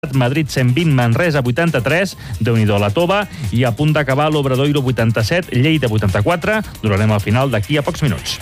Madrid 120, Manresa 83, Déu-n'hi-do la tova, i a punt d'acabar l'Obradoiro 87, Lleida 84. Durarem al final d'aquí a pocs minuts.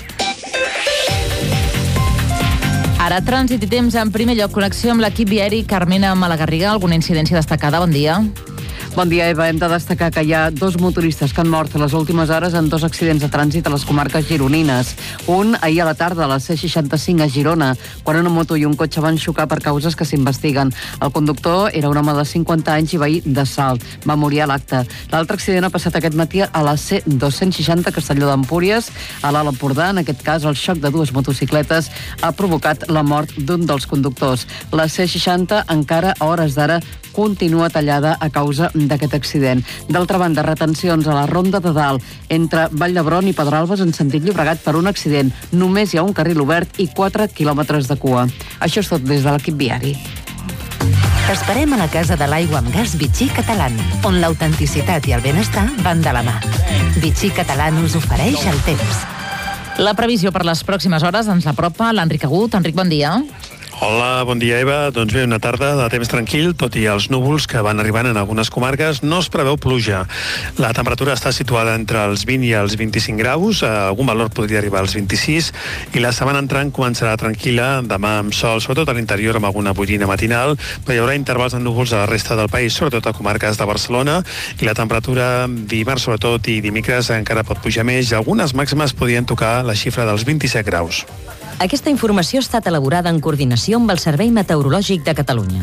Ara, trànsit i temps. En primer lloc, connexió amb l'equip viari. Carmena Malagarriga, alguna incidència destacada? Bon dia. Bon dia, Eva. Hem de destacar que hi ha 2 motoristes que han mort a les últimes hores en 2 accidents de trànsit a les comarques gironines. Un ahir a la tarda a la C65 a Girona, quan una moto i un cotxe van xocar per causes que s'investiguen. El conductor era un home de 50 anys i veí de Salt. Va morir a l'acte. L'altre accident ha passat aquest matí a la C260 Castelló d'Empúries, a l'Alt Empordà. En aquest cas, el xoc de 2 motocicletes ha provocat la mort d'un dels conductors. La C60 encara a hores d'ara continua tallada a causa d'aquest accident. D'altra banda, retencions a la Ronda de Dalt entre Vall d'Hebron i Pedralbes en sentit Llobregat per un accident. Només hi ha un carril obert i 4 quilòmetres de cua. Això és tot des de l'equip viari. T'esperem a la Casa de l'Aigua amb Gas Vichy Catalán, on l'autenticitat i el benestar van de la mà. Vichy Catalán us ofereix el temps. La previsió per les pròximes hores ens l'apropa l'Enric Agut. Enric, bon dia. Hola, bon dia, Eva. Doncs bé, una tarda de temps tranquil, tot i els núvols que van arribant en algunes comarques. No es preveu pluja. La temperatura està situada entre els 20 i els 25 graus, algun valor podria arribar als 26, i la setmana entrant començarà tranquil·la, demà amb sol, sobretot a l'interior amb alguna boirina matinal, però hi haurà intervals de núvols a la resta del país, sobretot a comarques de Barcelona, i la temperatura dimarts, sobretot, i dimecres encara pot pujar més, i algunes màximes podrien tocar la xifra dels 27 graus. Aquesta informació ha estat elaborada en coordinació amb el Servei Meteorològic de Catalunya.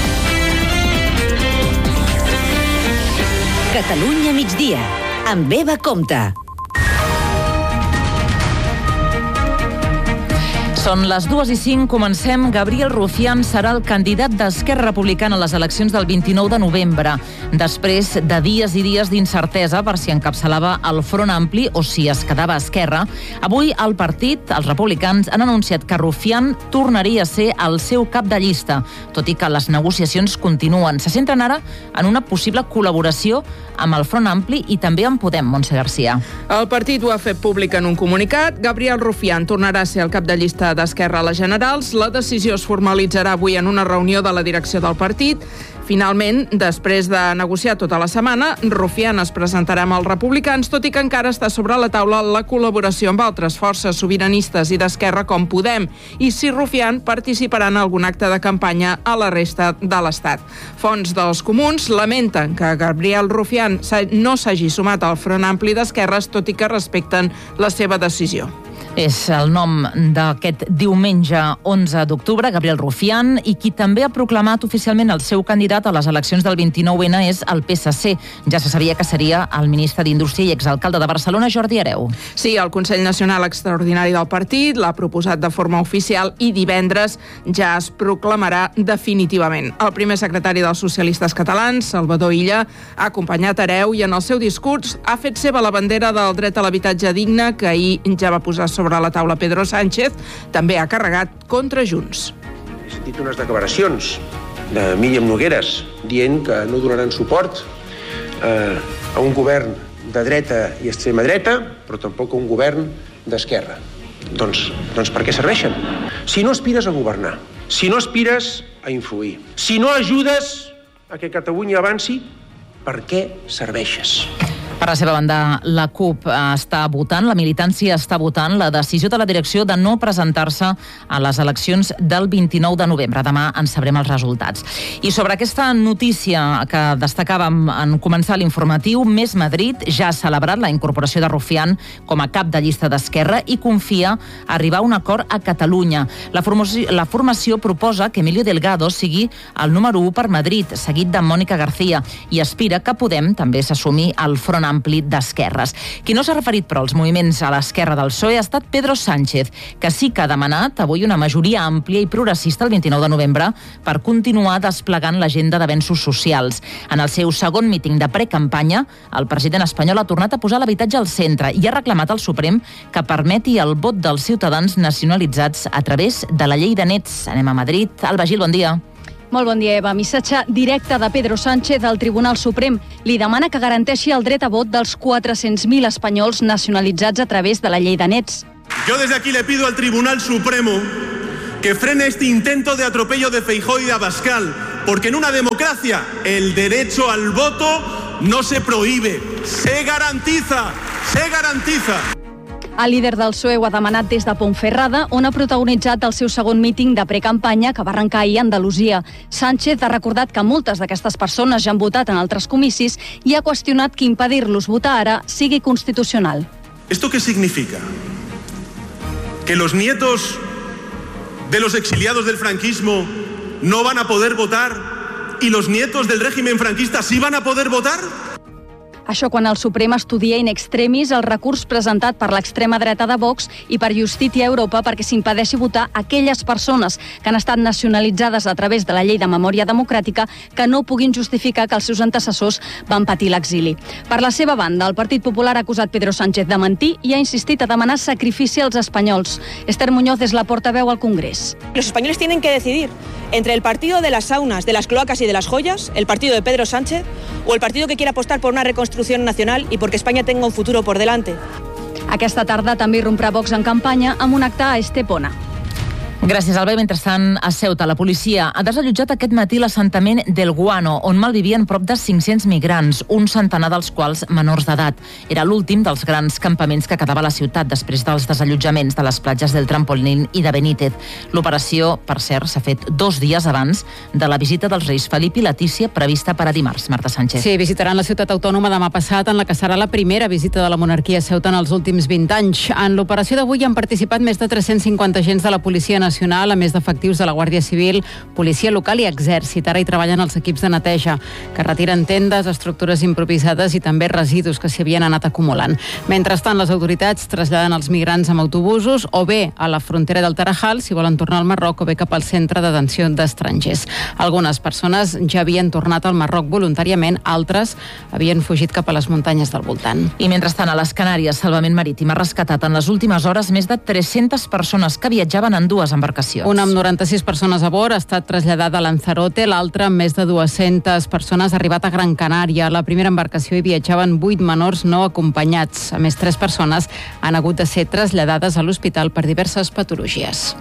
Catalunya migdia, amb Eva Compte. Són les 2:05, comencem. Gabriel Rufián serà el candidat d'Esquerra Republicana a les eleccions del 29 de novembre, després de dies i dies d'incertesa per si encapçalava el Front Ampli o si es quedava a Esquerra. Avui el partit, els republicans, han anunciat que Rufián tornaria a ser el seu cap de llista, tot i que les negociacions continuen. Se centren ara en una possible col·laboració amb el Front Ampli i també amb Podem, Montse Garcia. El partit ho ha fet públic en un comunicat. Gabriel Rufián tornarà a ser el cap de llista d'Esquerra a les generals. La decisió es formalitzarà avui en una reunió de la direcció del partit. Finalment, després de negociar tota la setmana, Rufián es presentarà amb els republicans, tot i que encara està sobre la taula la col·laboració amb altres forces sobiranistes i d'esquerra com Podem, i si Rufián participarà en algun acte de campanya a la resta de l'Estat. Fonts dels comuns lamenten que Gabriel Rufián no s'hagi sumat al Front Ampli d'Esquerres, tot i que respecten la seva decisió. És el nom d'aquest diumenge 11 d'octubre, Gabriel Rufián, i qui també ha proclamat oficialment el seu candidat a les eleccions del 29N és el PSC. Ja se sabia que seria el ministre d'Indústria i exalcalde de Barcelona, Jordi Hereu. Sí, el Consell Nacional Extraordinari del partit l'ha proposat de forma oficial i divendres ja es proclamarà definitivament. El primer secretari dels socialistes catalans, Salvador Illa, ha acompanyat Hereu i en el seu discurs ha fet seva la bandera del dret a l'habitatge digne que ahir ja va posar sobre la taula Pedro Sánchez. També ha carregat contra Junts. He sentit unes declaracions de Míriam Nogueras dient que no donaran suport a un govern de dreta i extrema dreta, però tampoc a un govern d'esquerra. Doncs per què serveixen? Si no aspires a governar, si no aspires a influir, si no ajudes a que Catalunya avanci, per què serveixes? Per la seva banda, la CUP està votant, la militància està votant la decisió de la direcció de no presentar-se a les eleccions del 29 de novembre. Demà en sabrem els resultats. I sobre aquesta notícia que destacàvem en començar l'informatiu, Més Madrid ja ha celebrat la incorporació de Rufián com a cap de llista d'Esquerra i confia arribar a un acord a Catalunya. La formació proposa que Emilio Delgado sigui el número 1 per Madrid, seguit de Mònica García, i aspira que Podem també s'assumi al Front Ampli d'Esquerres. Qui no s'ha referit però als moviments a l'esquerra del PSOE ha estat Pedro Sánchez, que sí que ha demanat avui una majoria àmplia i progressista el 29 de novembre per continuar desplegant l'agenda d'avenços socials. En el seu segon míting de precampanya, el president espanyol ha tornat a posar l'habitatge al centre i ha reclamat al Suprem que permeti el vot dels ciutadans nacionalitzats a través de la llei de nets. Anem a Madrid. Alba Gil, bon dia. Molt bon dia, Eva. Missatge directe de Pedro Sánchez al Tribunal Suprem. Li demana que garanteixi el dret a vot dels 400.000 espanyols nacionalitzats a través de la llei de nets. Yo desde aquí le pido al Tribunal Supremo que frene este intento de atropello de Feijóo y de Abascal, porque en una democracia el derecho al voto no se prohíbe, se garantiza, se garantiza. El líder del PSOE ho ha demanat des de Ponferrada, on ha protagonitzat el seu segon míting de precampanya que va arrencar ahir a Andalusia. Sánchez ha recordat que moltes d'aquestes persones ja han votat en altres comicis i ha qüestionat que impedir-los votar ara sigui constitucional. ¿Esto qué significa? ¿Que los nietos de los exiliados del franquismo no van a poder votar y los nietos del régimen franquista sí van a poder votar? Això quan el Suprem estudia in extremis el recurs presentat per l'extrema dreta de Vox i per Justícia Europa perquè s'impedeixi votar aquelles persones que han estat nacionalitzades a través de la llei de memòria democràtica que no puguin justificar que els seus antecessors van patir l'exili. Per la seva banda, el Partit Popular ha acusat Pedro Sánchez de mentir i ha insistit a demanar sacrifici als espanyols. Esther Muñoz és la portaveu al Congrés. Los españoles tienen que decidir entre el partido de las saunas, de las cloacas y de las joyas, el partido de Pedro Sánchez, o el partido que quiere apostar por una reconstrucción nacional y porque España tenga un futuro por delante. Aquesta tarda també irromprà Vox en campanya amb un acte a Estepona. Gràcies, Alba. Mentrestant, a Ceuta, la policia ha desallotjat aquest matí l'assentament del Guano, on malvivien prop de 500 migrants, un centenar dels quals menors d'edat. Era l'últim dels grans campaments que quedava a la ciutat després dels desallotjaments de les platges del Trampolín i de Benítez. L'operació, per cert, s'ha fet 2 dies abans de la visita dels reis Felip i Letícia prevista per a dimarts. Marta Sánchez. Sí, visitaran la ciutat autònoma demà passat, en la que serà la primera visita de la monarquia a Ceuta en els últims 20 anys. En l'operació d'avui han participat més de 350 agents de la Policia Nacional, a més d'efectius de la Guàrdia Civil, policia local i exèrcit. Ara hi treballen els equips de neteja, que retiren tendes, estructures improvisades i també residus que s'hi havien anat acumulant. Mentrestant, les autoritats traslladen els migrants amb autobusos o bé a la frontera del Tarajal, si volen tornar al Marroc, o bé cap al centre de detenció d'estrangers. Algunes persones ja havien tornat al Marroc voluntàriament, altres havien fugit cap a les muntanyes del voltant. I mentrestant, a les Canàries, Salvament Marítim ha rescatat en les últimes hores més de 300 persones que viatjaven en 2 embarcacions. Una amb 96 persones a bord ha estat traslladada a Lanzarote, l'altra amb més de 200 persones ha arribat a Gran Canària. A la primera embarcació hi viatjaven 8 menors no acompanyats. A més, 3 persones han hagut de ser traslladades a l'hospital per diverses patologies.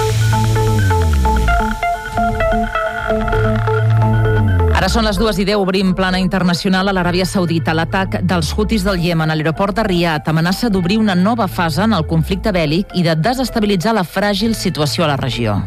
Ara són les 2:10, obrim plana internacional a l'Aràbia Saudita. L'atac dels Houthis del Iemen a l'aeroport de Riad amenaça d'obrir una nova fase en el conflicte bèl·lic i de desestabilitzar la fràgil situació a la regió.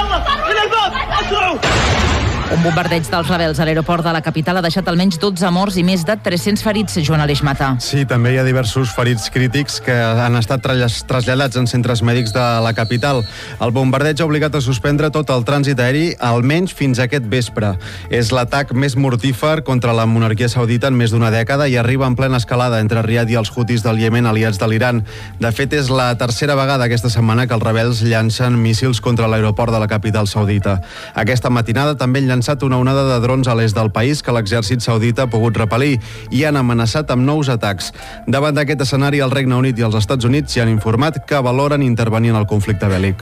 Un bombardeig dels rebels a l'aeroport de la capital ha deixat almenys 12 morts i més de 300 ferits, Joan Aleix Mata. Sí, també hi ha diversos ferits crítics que han estat traslladats en centres mèdics de la capital. El bombardeig ha obligat a suspendre tot el trànsit aeri, almenys fins aquest vespre. És l'atac més mortífer contra la monarquia saudita en més d'una dècada i arriba en plena escalada entre Riad i els Houthis del Iemen, aliats de l'Iran. De fet, és la tercera vegada aquesta setmana que els rebels llancen míssils contra l'aeroport de la capital saudita. Aquesta matinada també han llançat una onada de drons a l'est del país que l'exèrcit saudita ha pogut repel·lir i han amenaçat amb nous atacs. Davant d'aquest escenari, el Regne Unit i els Estats Units s'hi han informat que valoren intervenir en el conflicte bèl·lic.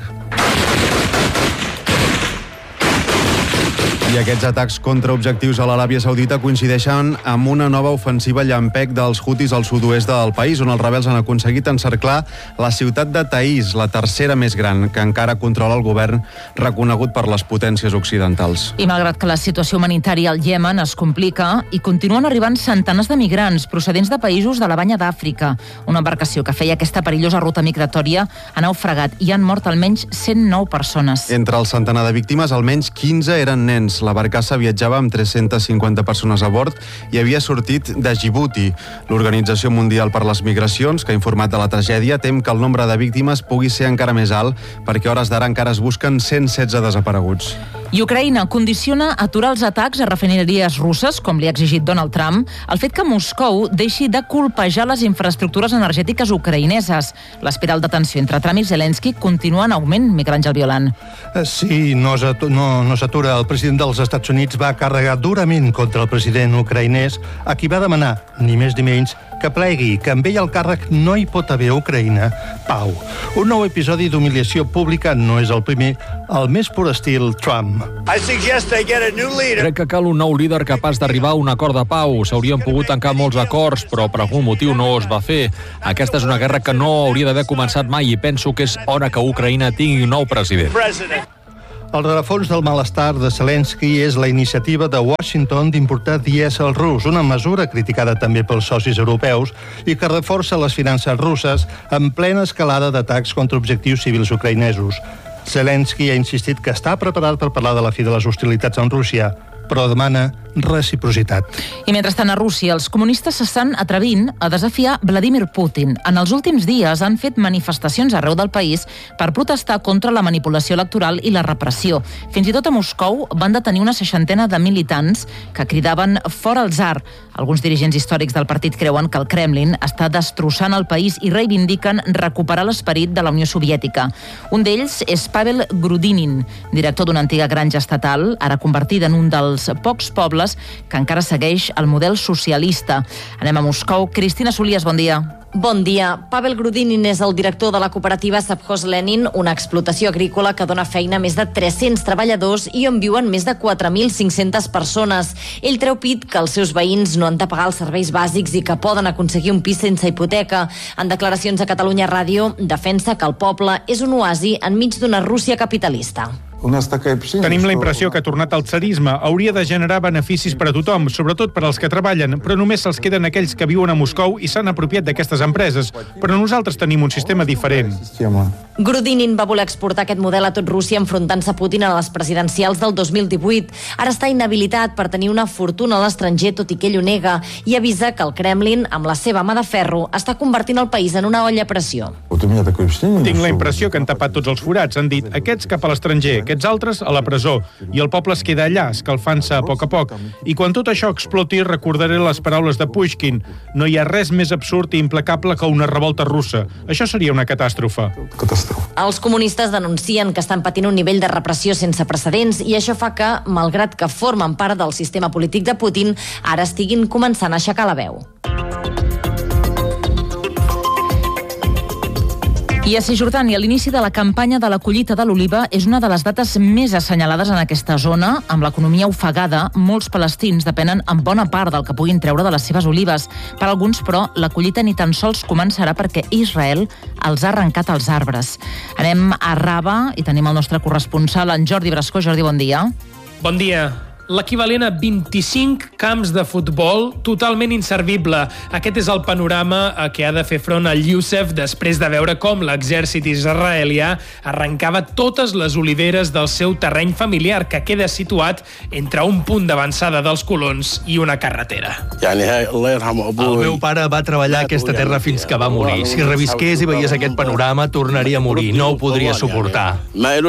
I aquests atacs contra objectius a l'Aràbia Saudita coincideixen amb una nova ofensiva llampec dels Houthis al sud-oest del país, on els rebels han aconseguit encerclar la ciutat de Taïs, la tercera més gran, que encara controla el govern reconegut per les potències occidentals. I malgrat que la situació humanitària al Iemen es complica, i continuen arribant centenars de migrants procedents de països de la banya d'Àfrica. Una embarcació que feia aquesta perillosa ruta migratòria ha naufragat i han mort almenys 109 persones. Entre el centenar de víctimes, almenys 15 eren nens. La barcassa viatjava amb 350 persones a bord i havia sortit de Djibouti. L'Organització Mundial per les Migracions, que ha informat de la tragèdia, tem que el nombre de víctimes pugui ser encara més alt, perquè a hores d'ara encara es busquen 116 desapareguts. I Ucraïna condiciona aturar els atacs a refineries russes, com li ha exigit Donald Trump, el fet que Moscou deixi de colpejar les infraestructures energètiques ucraïneses. L'espiral de tensió entre Trump i Zelensky continua en augment, Miquel Àngel Violant. Sí, no s'atura. El president dels Estats Units va carregar durament contra el president ucraïnès, a qui va demanar, ni més ni menys, que plegui, que amb ell al càrrec no hi pot haver a Ucraïna pau. Un nou episodi d'humiliació pública no és el primer, el més pur estil Trump. tothom. Crec que cal un nou líder capaç d'arribar a un acord de pau. S'haurien pogut tancar molts acords, però per algun motiu no es va fer. Aquesta és una guerra que no hauria d'haver començat mai i penso que és hora que Ucraïna tingui un nou president. El rerefons del malestar de Zelensky és la iniciativa de Washington d'importar dièsel rus, una mesura criticada també pels socis europeus i que reforça les finances russes en plena escalada d'atacs contra objectius civils ucraïnesos. Zelensky ha insistit que està preparat per parlar de la fi de les hostilitats amb Rússia, però demana reciprocitat. I mentrestant a Rússia, els comunistes s'estan atrevint a desafiar Vladimir Putin. En els últims dies han fet manifestacions arreu del país per protestar contra la manipulació electoral i la repressió. Fins i tot a Moscou van detenir una 60 de militants que cridaven fora el tsar. Alguns dirigents històrics del partit creuen que el Kremlin està destrossant el país i reivindiquen recuperar l'esperit de la Unió Soviètica. Un d'ells és Pavel Grudinin, director d'una antiga granja estatal, ara convertida en un dels pocs pobles que encara segueix el model socialista. Anem a Moscou. Cristina Solies, bon dia. Bon dia. Pavel Grudinin és el director de la cooperativa Savkhoz Lenin, una explotació agrícola que dona feina a més de 300 treballadors i on viuen més de 4.500 persones. Ell treu pit que els seus veïns no han de pagar els serveis bàsics i que poden aconseguir un pis sense hipoteca. En declaracions a Catalunya Ràdio, defensa que el poble és un oasi enmig d'una Rússia capitalista. Tenim la impressió que ha tornat al tsarisme. Hauria de generar beneficis per a tothom, sobretot per als que treballen, però només se'ls queden aquells que viuen a Moscou i s'han apropiat d'aquestes empreses. Però nosaltres tenim un sistema diferent. Grudinin va voler exportar aquest model a tot Rússia enfrontant-se a Putin a les presidencials del 2018. Ara està inhabilitat per tenir una fortuna a l'estranger, tot i que ell ho nega, i avisa que el Kremlin, amb la seva mà de ferro, està convertint el país en una olla a pressió. Tinc la impressió que han tapat tots els forats. Han dit, aquests cap a l'estranger, aquests altres a la presó, i el poble es queda allà, escalfant-se a poc. I quan tot això exploti, recordaré les paraules de Pushkin. No hi ha res més absurd i implacable que una revolta russa. Això seria una catàstrofe. Els comunistes denuncien que estan patint un nivell de repressió sense precedents i això fa que, malgrat que formen part del sistema polític de Putin, ara estiguin començant a aixecar la veu. I a Cisjordània, l'inici de la campanya de la collita de l'oliva és una de les dates més assenyalades en aquesta zona. Amb l'economia ofegada, molts palestins depenen en bona part del que puguin treure de les seves olives. Per alguns, però, la collita ni tan sols començarà perquè Israel els ha arrencat els arbres. Anem a Raba i tenim el nostre corresponsal, en Jordi Brascó. Jordi, bon dia. Bon dia. L'equivalent a 25 camps de futbol totalment inservible. Aquest és el panorama a què ha de fer front el Youssef després de veure com l'exèrcit israelià arrencava totes les oliveres del seu terreny familiar, que queda situat entre un punt d'avançada dels colons i una carretera. El meu pare va treballar aquesta terra fins que va morir. Si revisqués i veiés aquest panorama, tornaria a morir. No ho podria suportar.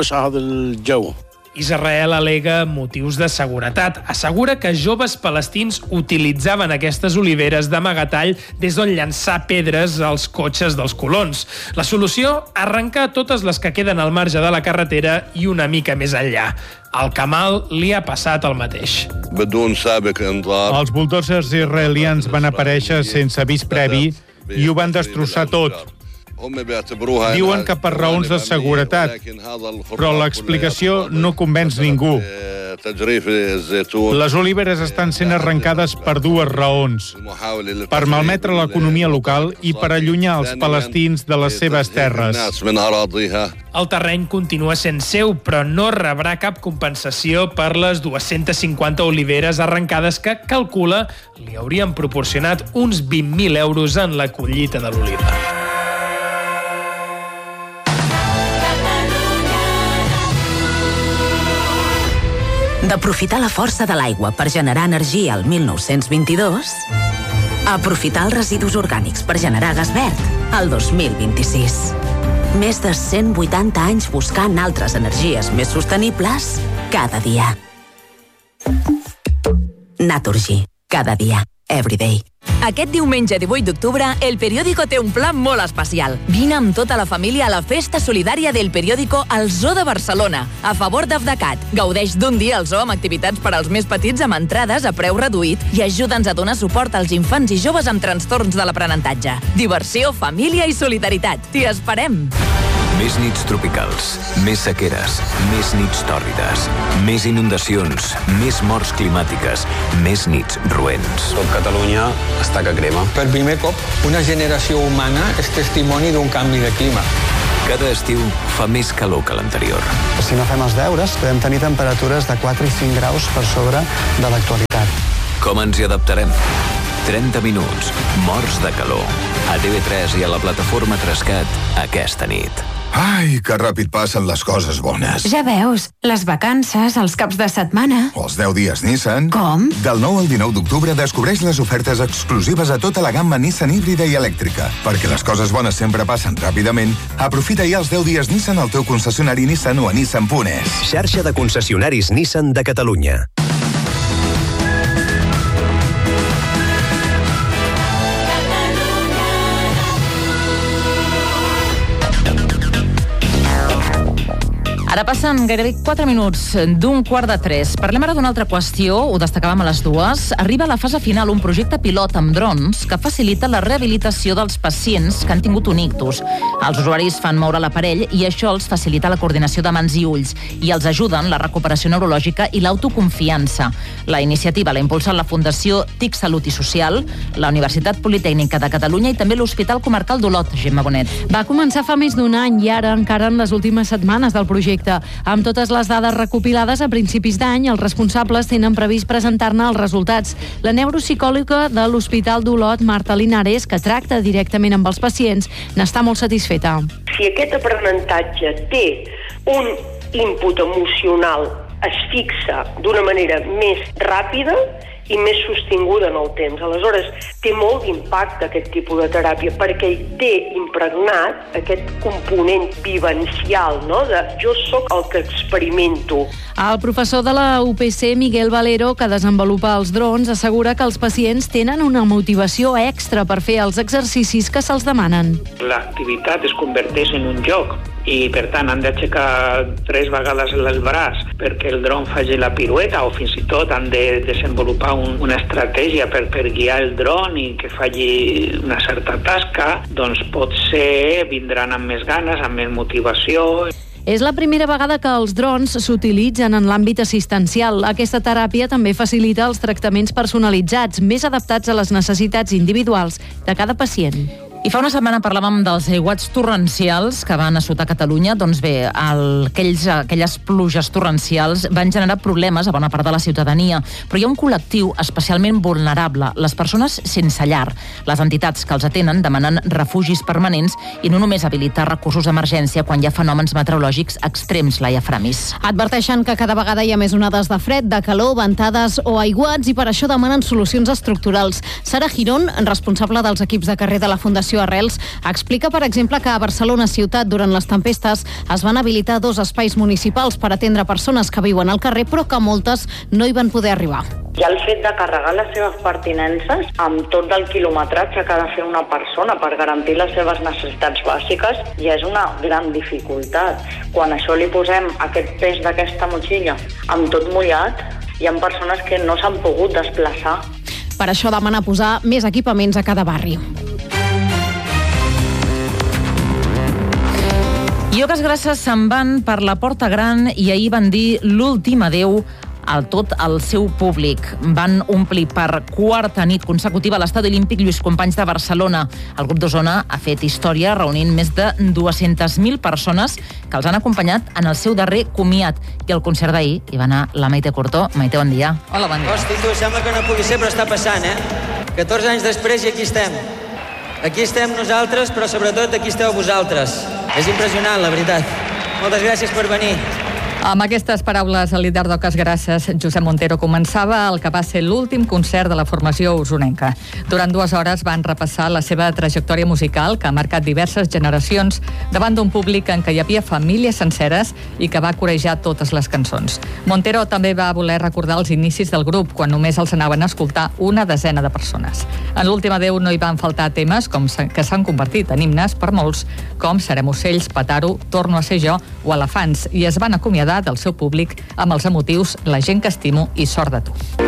Israel alega motius de seguretat. Assegura que joves palestins utilitzaven aquestes oliveres d'amagatall des d'on llançar pedres als cotxes dels colons. La solució? Arrencar totes les que queden al marge de la carretera i una mica més enllà. Al Kamal li ha passat el mateix. Els bulldozers israelians van aparèixer sense avís previ i ho van destrossar tot. Diuen que per raons de seguretat, però l'explicació no convenç ningú. Les oliveres estan sent arrencades per dues raons: per malmetre l'economia local i per allunyar els palestins de les seves terres. El terreny continua sent seu, però no rebrà cap compensació per les 250 oliveres arrencades que, calcula, li haurien proporcionat uns 20.000 euros en la collita de l'oliva. D'aprofitar la força de l'aigua per generar energia al 1922, a aprofitar els residus orgànics per generar gas verd al 2026. Més de 180 anys buscant altres energies més sostenibles cada dia. Naturgy. Cada dia. Everyday. Aquest diumenge 18 d'octubre, El Periódico té un pla molt especial. Vine amb tota la família a la festa solidària del Periódico al Zoo de Barcelona, a favor d'Afdecat. Gaudeix d'un dia al zoo amb activitats per als més petits amb entrades a preu reduït i ajuda'ns a donar suport als infants i joves amb trastorns de l'aprenentatge. Diversió, família i solidaritat. T'hi esperem! Més nits tropicals, més sequeres, més nits tòrrides, més inundacions, més morts climàtiques, més nits roents. Tot Catalunya està que crema. Per primer cop, una generació humana és testimoni d'un canvi de clima. Cada estiu fa més calor que l'anterior. Si no fem els deures, podem tenir temperatures de 4 i 5 graus per sobre de l'actualitat. Com ens hi adaptarem? 30 minuts, morts de calor. A TV3 i a la plataforma Trescat aquesta nit. Ai, que ràpid passen les coses bones. Ja veus, les vacances, els caps de setmana... Els 10 dies Nissan... Com? Del 9 al 19 d'octubre descobreix les ofertes exclusives a tota la gamma Nissan híbrida i elèctrica. Perquè les coses bones sempre passen ràpidament, aprofita ja els 10 dies Nissan al teu concessionari Nissan o a nissan.es. Xarxa de concessionaris Nissan de Catalunya. Ara passen gairebé 4 minuts d'un 2:45. Parlem ara d'una altra qüestió, ho destacàvem a les 2. Arriba a la fase final un projecte pilot amb drons que facilita la rehabilitació dels pacients que han tingut un ictus. Els usuaris fan moure l'aparell i això els facilita la coordinació de mans i ulls i els ajuda en la recuperació neurològica i l'autoconfiança. La iniciativa l'ha impulsat la Fundació TIC Salut i Social, la Universitat Politècnica de Catalunya i també l'Hospital Comarcal d'Olot, Gemma Bonet. Va començar fa més d'un any i ara encara en les últimes setmanes del projecte. Amb totes les dades recopilades a principis d'any, els responsables tenen previst presentar-ne els resultats. La neuropsicòloga de l'Hospital d'Olot, Marta Linares, que tracta directament amb els pacients, n'està molt satisfeta. Si aquest aprenentatge té un input emocional, es fixa d'una manera més ràpida i més sostinguda en el temps. Aleshores, té molt d'impacte aquest tipus de teràpia perquè té impregnat aquest component vivencial, no? De jo sóc el que experimento. El professor de la UPC, Miguel Valero, que desenvolupa els drons, assegura que els pacients tenen una motivació extra per fer els exercicis que se'ls demanen. L'activitat es converteix en un joc i, per tant, han d'aixecar 3 vegades el braç perquè el dron faci la pirueta o fins i tot han de desenvolupar una estratègia per guiar el dron i que faci una certa tasca, doncs potser vindran amb més ganes, amb més motivació. És la primera vegada que els drons s'utilitzen en l'àmbit assistencial. Aquesta teràpia també facilita els tractaments personalitzats, més adaptats a les necessitats individuals de cada pacient. I fa una setmana parlàvem dels aiguats torrencials que van assotar Catalunya. Doncs bé, aquelles pluges torrencials van generar problemes a bona part de la ciutadania. Però hi ha un col·lectiu especialment vulnerable, les persones sense llar. Les entitats que els atenen demanen refugis permanents i no només habilitar recursos d'emergència quan hi ha fenòmens meteorològics extrems, Laia Framis. Adverteixen que cada vegada hi ha més onades de fred, de calor, ventades o aiguats i per això demanen solucions estructurals. Sara Girón, responsable dels equips de carrer de la Fundació Arrels, explica, per exemple, que a Barcelona ciutat durant les tempestes es van habilitar 2 espais municipals per atendre persones que viuen al carrer, però que moltes no hi van poder arribar. Ja el fet de carregar les seves pertinences amb tot el quilometratge que ha de fer una persona per garantir les seves necessitats bàsiques ja és una gran dificultat. Quan a això li posem aquest pes d'aquesta motxilla amb tot mullat, hi ha persones que no s'han pogut desplaçar. Per això demana posar més equipaments a cada barri. I Oques Grasses se'n van per la Porta Gran i ahir van dir l'últim adeu a tot el seu públic. Van omplir per 4a nit consecutiva l'Estadi Olímpic Lluís Companys de Barcelona. El grup d'Osona ha fet història reunint més de 200.000 persones que els han acompanyat en el seu darrer comiat. I al concert d'ahir hi va anar la Maite Cortó. Maite, bon dia. Hola, bon dia. Hosti, tu, sembla que no pugui ser, però està passant, 14 anys després i aquí estem. Aquí estem nosaltres, però sobretot aquí esteu vosaltres. És impressionant, la veritat. Moltes gràcies per venir. Amb aquestes paraules, el líder d'Oques Grasses, Josep Montero, començava el que va ser l'últim concert de la formació usonenca. Durant 2 hores van repassar la seva trajectòria musical, que ha marcat diverses generacions, davant d'un públic en què hi havia famílies senceres i que va corejar totes les cançons. Montero també va voler recordar els inicis del grup, quan només els anaven a escoltar una desena de persones. En l'últim adeu no hi van faltar temes que s'han convertit en himnes per molts, com Serem ocells, Petaro, Torno a ser jo o Elefants, i es van acomiadar del seu públic amb els emotius La gent que estimo i Sort de tu.